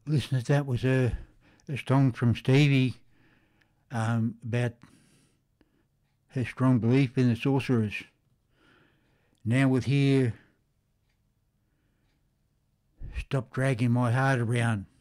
Listeners, that was a song from Stevie about her strong belief in the sorcerers. Now with here, Stop Dragging My Heart Around.